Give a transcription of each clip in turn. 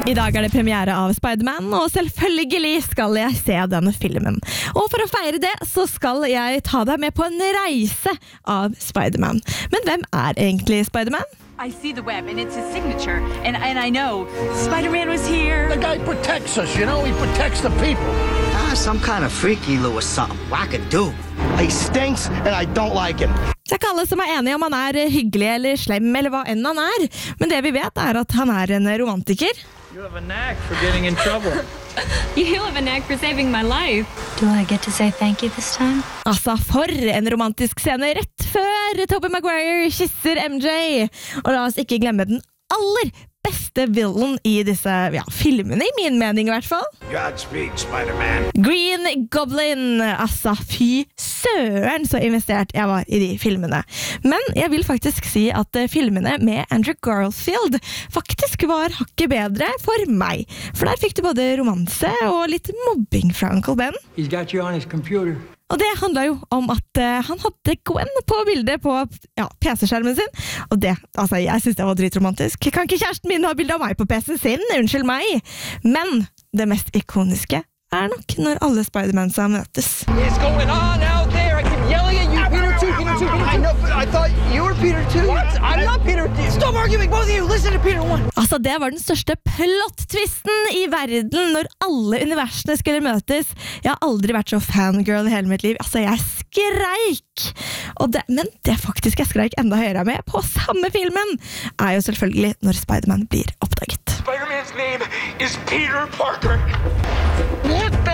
I dag det premiere av Spider-Man, og selvfølgelig skal jeg se denne filmen. Og for å feire det, så skal jeg ta deg med på en reise av Spider-Man. Men hvem egentlig Spider-Man? I see the web, and it's his signature, and I know Spider-Man was here. The guy protects us, you know? He protects the people. Some kind of freaky Louis something. Wackadoo. He stinks, and I don't like him. Det ikke alle som enige om han hyggelig eller slem, eller hva enn han men det vi vet at han en romantiker. You have a knack for getting in trouble. You have a knack for saving my life. Do I get to say thank you this time? Altså, for en romantisk scene rett før Tobey Maguire kysser MJ. Og la oss ikke glemme den aller beste villain I disse filmene, I min mening I hvert fall. Godspeed, Spider-Man. Green Goblin. Altså, fy søren så investert jeg var I de filmene. Men jeg vil faktisk si at filmene med Andrew Garfield faktisk var hakket bedre for meg. For der fikk du både romanse og litt mobbing fra Uncle Ben. He's got you on his computer. Og det handlet jo om at han hadde Gwen på bildet på PC-skjermen sin. Og det, altså jeg synes det var dritromantisk. Kan ikke kjæresten min ha bildet av meg på PC-en sin? Unnskyld meg. Men det mest ikoniske nok når alle Spider-Mansa møtes. What's going on out there? I keep yelling at you. Peter too, Peter too, Peter too. I know, but I thought you were Peter too. What? I'm not Peter. Stop arguing, both of you. Listen to Peter one. Altså, det var den største plot-twisten I verden når alle universene skulle møtes. Jeg har aldri vært så fangirl I hele mitt liv. Altså, jeg skreik! Men det faktisk jeg skreik enda høyere med på samme filmen jo selvfølgelig når Spider-Man blir oppdaget. Spider-Man's name is Peter Parker. What the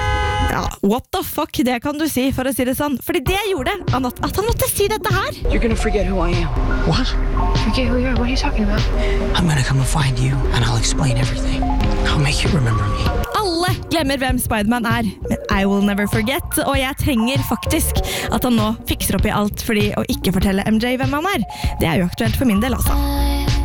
what the fuck, det kan du si for å si det sånn. Fordi det gjorde at han måtte si dette her. You're gonna forget who I am. What? Forget who you are? What are you talking about? I'm gonna come and find you, and I'll explain everything. I'll make you remember me. Alle glemmer hvem Spider-Man men I will never forget. Og jeg trenger faktisk at han nå fikser opp I alt fordi å ikke fortelle MJ hvem han Det jo aktuelt for min del, altså.